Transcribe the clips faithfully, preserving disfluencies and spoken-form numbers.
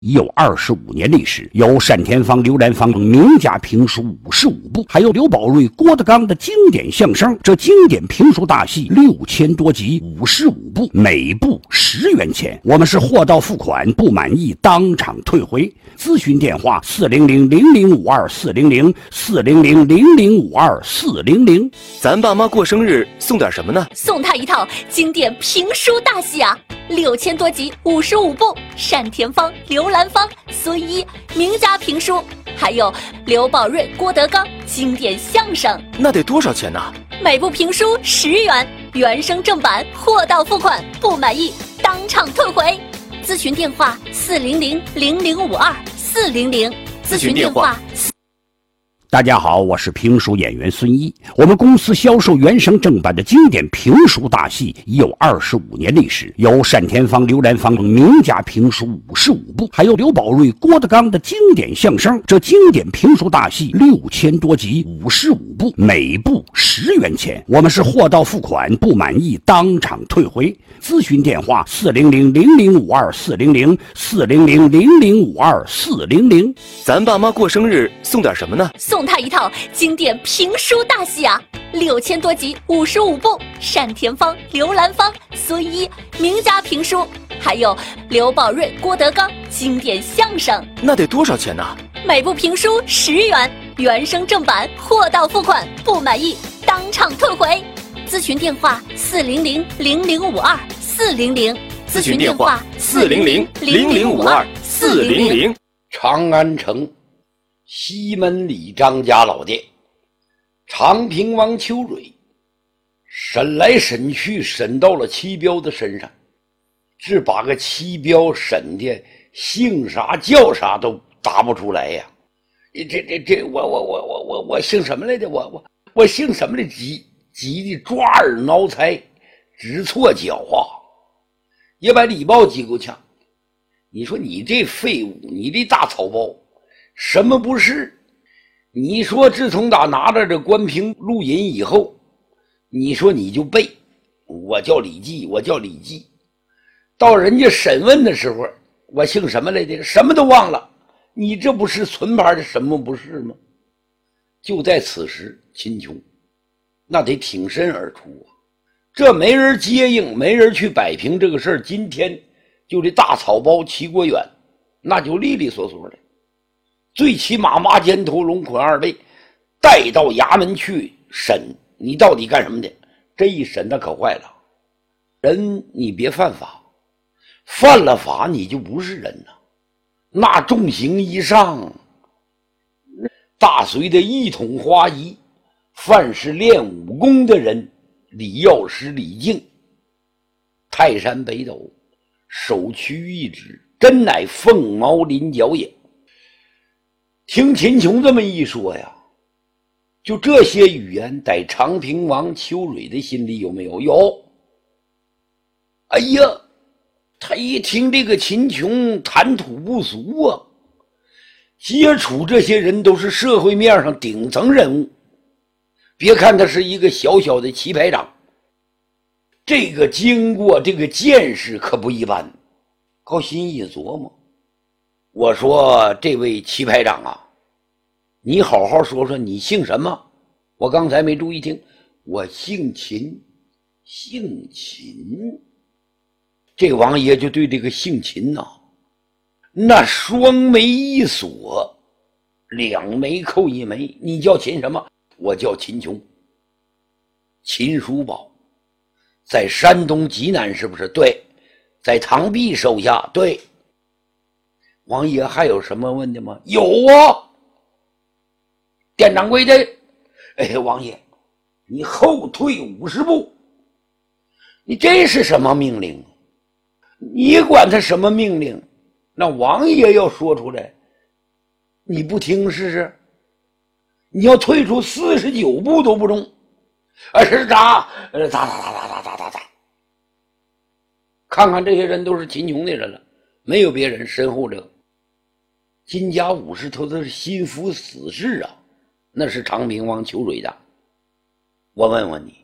已有二十五年历史，有单田芳、刘兰芳等名家评书五十五部，还有刘宝瑞、郭德纲的经典相声。这经典评书大戏六千多集，五十五部，每部十元钱。我们是货到付款，不满意当场退回。咨询电话：四零零零零五二四零零四零零零零五二四零零。 咱爸妈过生日送点什么呢？ 送他一套经典评书大戏啊！六千多集，五十五部，单田芳、刘兰芳、孙一名家评书，还有刘宝瑞、郭德纲经典相声。 那得多少钱呢？ 每部评书十元，原声正版，货到付款，不满意当场退回。咨询电话：四零零零零五二四零零。咨询电话。 大家好，我是评书演员孙一。我们公司销售原声正版的经典评书大戏已有二十五年历史，有单田芳、刘兰芳等名家评书五十五部，还有刘宝瑞、郭德纲的经典相声。这经典评书大戏六千多集，五十五部，每部十元钱。我们是货到付款，不满意当场退回。咨询电话：四零零零零五二四零零四零零零零五二四零零。 咱爸妈过生日送点什么呢？ 送他一套经典评书大戏啊！六千多集，五十五部，单田芳、刘兰芳、孙一名家评书，还有刘宝瑞、郭德纲经典相声。 那得多少钱呢？ 每部评书十元，原声正版，货到付款，不满意当场退回。咨询电话：四零零零零五二四零零。咨询电话： 四零零零零五二四零零。 长安城西门里张家老店，长平王邱蕊审来审去，审到了七彪的身上，只把个七彪审的姓啥叫啥都答不出来呀！这这这，我我我我我我姓什么来的？我我我姓什么的？急急的抓耳挠腮，直错狡猾，也把李豹急够呛。你说你这废物，你这大草包，什么不是？你说自从打拿着这关平录音以后，你说你就背我叫李记，我叫李记，到人家审问的时候，我姓什么来的？什么都忘了。你这不是存牌的什么不是吗？就在此时，秦琼那得挺身而出啊！这没人接应，没人去摆平这个事儿。今天就这大草包齐国远，那就利利索索的，最起码麻肩头龙捆二倍，带到衙门去审，你到底干什么的？这一审那可坏了，人你别犯法，犯了法你就不是人了。那重刑一上，大隋的一统华夷，凡是练武功的人，李药师李靖，泰山北斗，首屈一指，真乃凤毛麟角也。听秦琼这么一说呀，就这些语言在长平王邱蕊的心里有没有？有。哎呀，他一听这个秦琼谈吐不俗啊，接触这些人都是社会面上顶层人物，别看他是一个小小的棋牌长，这个经过这个见识可不一般。高心一琢磨，我说这位棋牌长啊，你好好说说你姓什么？我刚才没注意听，我姓秦。姓秦？这王爷就对这个姓秦呐、啊，那双眉一锁，两眉扣一眉。你叫秦什么？我叫秦琼。秦叔宝在山东济南是不是？对。在唐弼手下。对。王爷还有什么问的吗？有啊。店掌柜的，哎，王爷你后退五十步。你这是什么命令？你管他什么命令？那王爷要说出来，你不听试试？你要退出四十九步都不中，而是打打打打打打打打打。看看这些人都是秦琼的人了，没有别人。身后这个金家武士头都是心服死士啊，那是长平王邱蕊的。我问问你，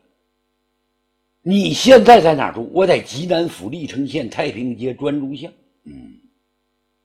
你现在在哪儿住？我在济南府历城县太平街专诸巷。嗯。